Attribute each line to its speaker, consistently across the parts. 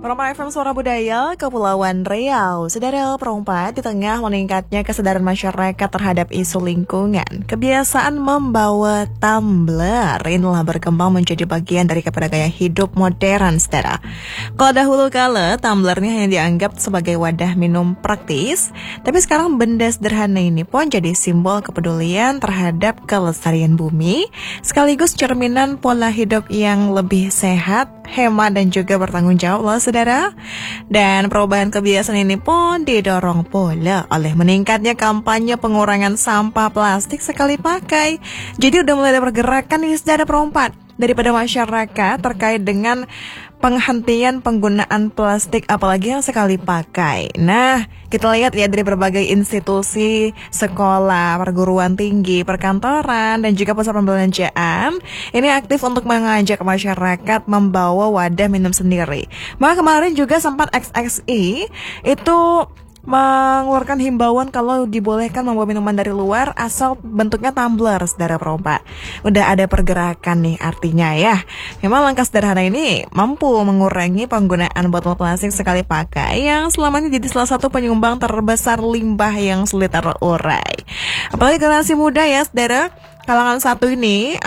Speaker 1: Perempuan FM Suara Budaya, Kepulauan Riau. Saudara perempuan, di tengah meningkatnya kesadaran masyarakat terhadap isu lingkungan, kebiasaan membawa tumbler inilah berkembang menjadi bagian dari gaya hidup modern, saudara. Kalau dahulu kala, tumblernya hanya dianggap sebagai wadah minum praktis, tapi sekarang benda sederhana ini pun jadi simbol kepedulian terhadap kelestarian bumi, sekaligus cerminan pola hidup yang lebih sehat, hemat, dan juga bertanggung jawab loh, saudara. Dan perubahan kebiasaan ini pun didorong pula oleh meningkatnya kampanye pengurangan sampah plastik sekali pakai. Jadi udah mulai ada pergerakan nih, saudara perempat, daripada masyarakat terkait dengan penghentian penggunaan plastik apalagi yang sekali pakai. Nah, kita lihat ya dari berbagai institusi, sekolah, perguruan tinggi, perkantoran, dan juga pusat perbelanjaan ini aktif untuk mengajak masyarakat membawa wadah minum sendiri. Maka kemarin juga sempat XXI itu mengeluarkan himbauan kalau dibolehkan membawa minuman dari luar asal bentuknya tumbler, saudara perompak. Udah ada pergerakan nih artinya ya. Memang langkah sederhana ini mampu mengurangi penggunaan botol plastik sekali pakai yang selama ini jadi salah satu penyumbang terbesar limbah yang sulit terurai. Apalagi generasi muda ya, saudara. Kalangan satu ini,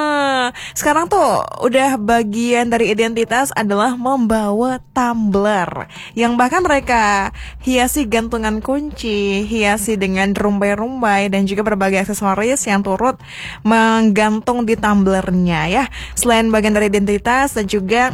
Speaker 1: sekarang tuh udah bagian dari identitas adalah membawa tumbler, yang bahkan mereka hiasi gantungan kunci, hiasi dengan rumbai-rumbai, dan juga berbagai aksesoris yang turut menggantung di tumblernya ya. Selain bagian dari identitas dan juga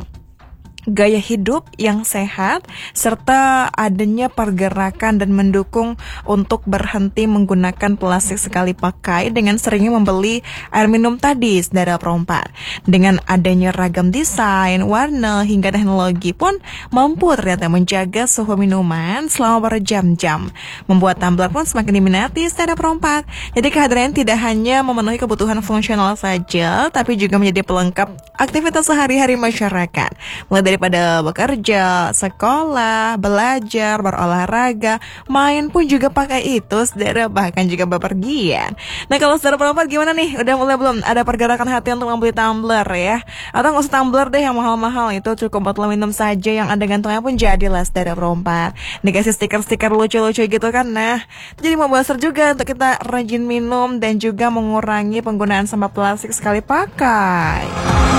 Speaker 1: gaya hidup yang sehat, serta adanya pergerakan dan mendukung untuk berhenti menggunakan plastik sekali pakai dengan seringnya membeli air minum tadi, saudara perompak. Dengan adanya ragam desain, warna, hingga teknologi pun mampu ternyata menjaga suhu minuman selama berjam-jam, membuat tumbler pun semakin diminati, saudara perompak. Jadi kehadiran tidak hanya memenuhi kebutuhan fungsional saja, tapi juga menjadi pelengkap aktivitas sehari-hari masyarakat, mulai daripada bekerja, sekolah, belajar, berolahraga, main pun juga pakai itu, saudara, bahkan juga bepergian. Nah, kalau saudara perempat gimana nih? Udah mulai belum ada pergerakan hati untuk membeli tumbler ya? Atau nggak usah tumbler deh yang mahal-mahal, itu cukup botol minum saja yang ada gantungnya pun jadilah, saudara perempat. Dikasih stiker-stiker lucu-lucu gitu kan. Nah, jadi mau buzzer juga untuk kita rajin minum dan juga mengurangi penggunaan sampah plastik sekali pakai.